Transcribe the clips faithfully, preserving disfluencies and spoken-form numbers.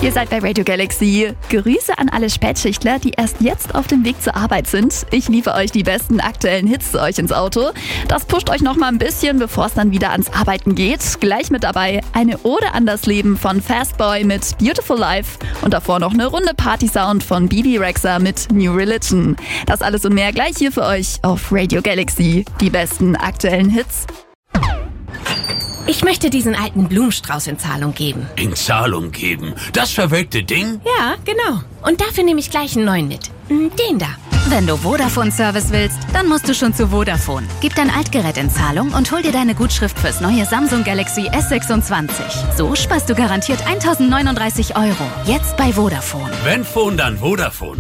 Ihr seid bei Radio Galaxy. Grüße an alle Spätschichtler, die erst jetzt auf dem Weg zur Arbeit sind. Ich liefere euch die besten aktuellen Hits zu euch ins Auto. Das pusht euch noch mal ein bisschen, bevor es dann wieder ans Arbeiten geht. Gleich mit dabei eine Ode an das Leben von Fastboy mit Beautiful Life und davor noch eine Runde Party-Sound von Bibi Rexha mit New Religion. Das alles und mehr gleich hier für euch auf Radio Galaxy. Die besten aktuellen Hits. Ich möchte diesen alten Blumenstrauß in Zahlung geben. In Zahlung geben? Das verwelkte Ding? Ja, genau. Und dafür nehme ich gleich einen neuen mit. Den da. Wenn du Vodafone-Service willst, dann musst du schon zu Vodafone. Gib dein Altgerät in Zahlung und hol dir deine Gutschrift fürs neue Samsung Galaxy S sechsundzwanzig. So sparst du garantiert tausendneununddreißig Euro. Jetzt bei Vodafone. Wenn Phone, dann Vodafone.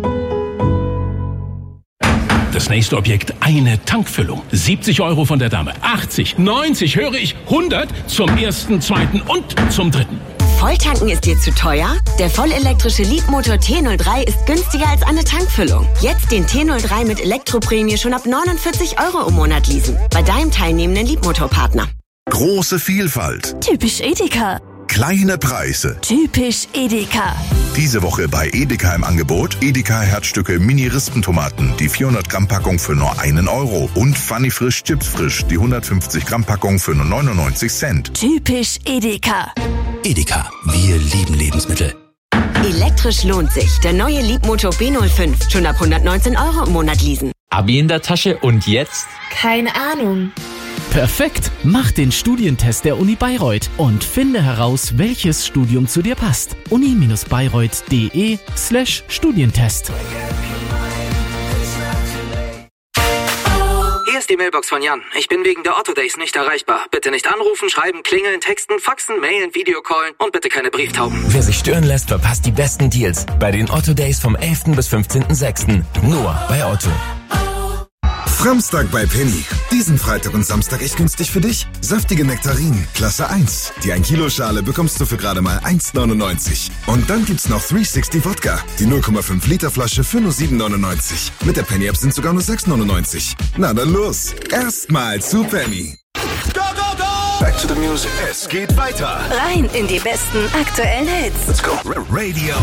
Das nächste Objekt, eine Tankfüllung. siebzig Euro von der Dame. achtzig, neunzig, höre ich, hundert zum ersten, zweiten und zum dritten. Volltanken ist dir zu teuer? Der vollelektrische Leapmotor T null drei ist günstiger als eine Tankfüllung. Jetzt den T null drei mit Elektroprämie schon ab neunundvierzig Euro im Monat leasen. Bei deinem teilnehmenden Leapmotor-Partner. Große Vielfalt. Typisch Edeka. Kleine Preise. Typisch Edeka. Diese Woche bei Edeka im Angebot Edeka Herzstücke Mini-Rispentomaten, die vierhundert Gramm Packung für nur einen Euro und Funny Frisch Chips Frisch, die hundertfünfzig Gramm Packung für nur neunundneunzig Cent. Typisch Edeka. Edeka, wir lieben Lebensmittel. Elektrisch lohnt sich. Der neue Leapmotor B null fünf. Schon ab hundertneunzehn Euro im Monat leasen. Abi in der Tasche und jetzt? Keine Ahnung. Perfekt! Mach den Studientest der Uni Bayreuth und finde heraus, welches Studium zu dir passt. uni-bayreuth.de slash Studientest. Hier ist die Mailbox von Jan. Ich bin wegen der Otto Days nicht erreichbar. Bitte nicht anrufen, schreiben, klingeln, texten, faxen, mailen, Videocallen und bitte keine Brieftauben. Wer sich stören lässt, verpasst die besten Deals bei den Otto Days vom elften bis fünfzehnten sechsten Nur bei Otto. Framstag bei Penny. Diesen Freitag und Samstag echt günstig für dich. Saftige Nektarinen, Klasse eins. Die ein Kilo Schale bekommst du für gerade mal eins neunundneunzig. Und dann gibt's noch dreihundertsechzig Wodka. Die null Komma fünf Liter Flasche für nur sieben neunundneunzig. Mit der Penny App sind sogar nur sechs neunundneunzig. Na dann los. Erstmal zu Penny. Go, go, go! Back to the music. Es geht weiter. Rein in die besten aktuellen Hits. Let's go. Radio